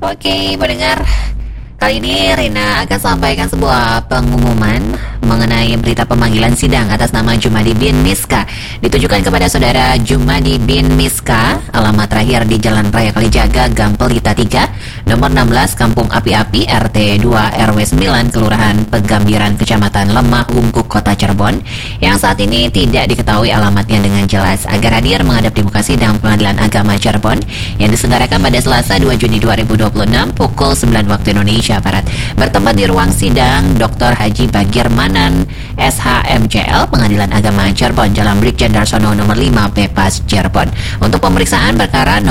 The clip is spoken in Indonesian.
Oke, pendengar, kali ini Rina akan sampaikan sebuah pengumuman mengenai berita pemanggilan sidang atas nama Jumadi bin Miska ditujukan kepada saudara Jumadi bin Miska, alamat terakhir di Jalan Raya Kalijaga, Gang Pelita 3, nomor 16, Kampung Api-Api, RT 2 RW 9, Kelurahan Pegambiran, Kecamatan Lemah Wungkuk, Kota Cirebon, yang saat ini tidak diketahui alamatnya dengan jelas, agar hadir menghadap di muka sidang Pengadilan Agama Cirebon yang diselenggarakan pada Selasa 2 Juni 2026 pukul 9 waktu Indonesia Barat, bertempat di ruang sidang Dr. Haji Bagir Manan, SHMCL, Pengadilan Agama Cirebon, Jalan Brigjen Darsono nomor 5 Bepas Cirebon, untuk pemeriksaan perkara